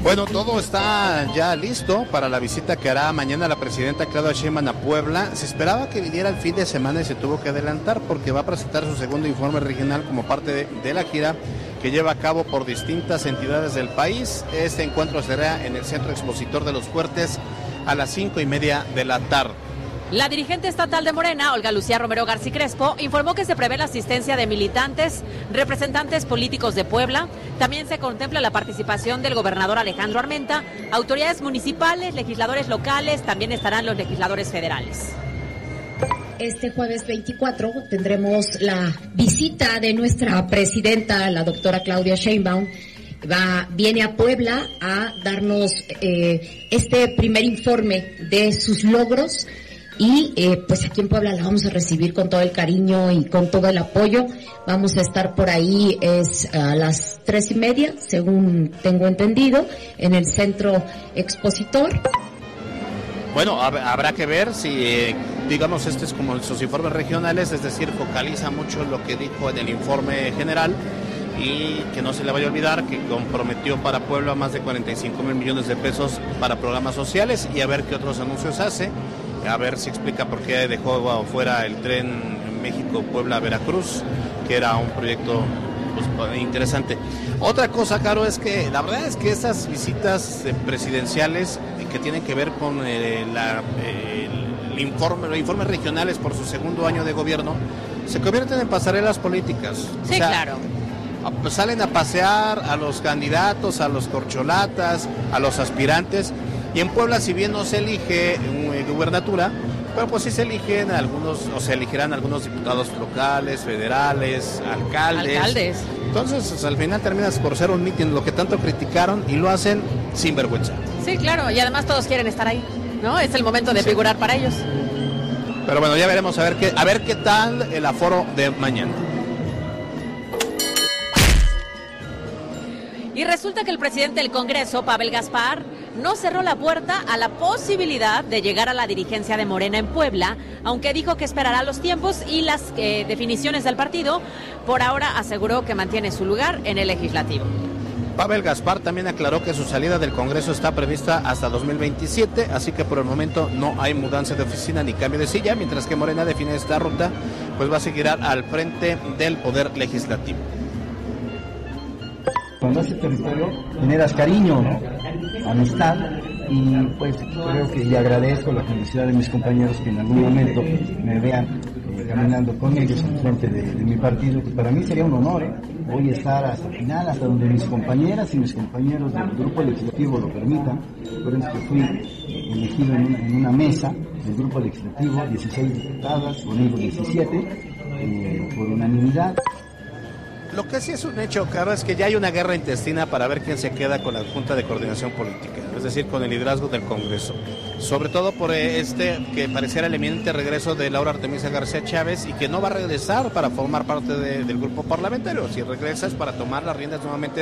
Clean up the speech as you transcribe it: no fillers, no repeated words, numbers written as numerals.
Bueno, todo está ya listo para la visita que hará mañana la presidenta Claudia Sheinbaum a Puebla. Se esperaba que viniera el fin de semana y se tuvo que adelantar porque va a presentar su segundo informe regional como parte de la gira que lleva a cabo por distintas entidades del país. Este encuentro será en el Centro Expositor de los Fuertes a las 5:30 de la tarde. La dirigente estatal de Morena, Olga Lucía Romero García Crespo, informó que se prevé la asistencia de militantes, representantes políticos de Puebla. También se contempla la participación del gobernador Alejandro Armenta, autoridades municipales, legisladores locales, también estarán los legisladores federales. Este jueves 24 tendremos la visita de nuestra presidenta, la doctora Claudia Sheinbaum. Viene a Puebla a darnos este primer informe de sus logros. Y pues aquí en Puebla la vamos a recibir con todo el cariño y con todo el apoyo. Vamos a estar por ahí a las 3:30, según tengo entendido, en el Centro Expositor. Bueno, habrá que ver si, digamos, este es como sus informes regionales, es decir, focaliza mucho lo que dijo en el informe general y que no se le vaya a olvidar que comprometió para Puebla más de 45,000 millones de pesos para programas sociales y a ver qué otros anuncios hace. A ver si explica por qué dejó fuera el tren México-Puebla-Veracruz, que era un proyecto pues, interesante. Otra cosa, Caro, es que la verdad es que esas visitas presidenciales que tienen que ver con los informes regionales por su segundo año de gobierno, se convierten en pasarelas políticas. Sí, o sea, claro. Pues salen a pasear a los candidatos, a los corcholatas, a los aspirantes. Y en Puebla, si bien no se elige gubernatura, pero pues sí se eligen algunos, o se elegirán algunos diputados locales, federales, alcaldes. Entonces, pues, al final terminas por ser un mitin, lo que tanto criticaron, y lo hacen sin vergüenza. Sí, claro, y además todos quieren estar ahí, ¿no? Es el momento de figurar para ellos. Pero bueno, ya veremos a ver qué tal el aforo de mañana. Y resulta que el presidente del Congreso, Pavel Gaspar, no cerró la puerta a la posibilidad de llegar a la dirigencia de Morena en Puebla, aunque dijo que esperará los tiempos y las definiciones del partido. Por ahora aseguró que mantiene su lugar en el legislativo. Pavel Gaspar también aclaró que su salida del Congreso está prevista hasta 2027, así que por el momento no hay mudanza de oficina ni cambio de silla, mientras que Morena define esta ruta, pues va a seguir al frente del Poder Legislativo. Cuando haces territorio generas cariño, ¿no? Amistad, y pues creo que y agradezco la felicidad de mis compañeros que en algún momento me vean caminando con ellos en frente de mi partido, que para mí sería un honor, Voy a estar hasta el final, hasta donde mis compañeras y mis compañeros del grupo legislativo lo permitan. Recuerden que fui elegido en una mesa del grupo legislativo, 16 diputadas, conmigo 17, por unanimidad. Lo que sí es un hecho, Caro, es que ya hay una guerra intestina para ver quién se queda con la Junta de Coordinación Política, es decir, con el liderazgo del Congreso. Sobre todo por que pareciera el eminente regreso de Laura Artemisa García Chávez y que no va a regresar para formar parte del grupo parlamentario. Si regresa es para tomar las riendas nuevamente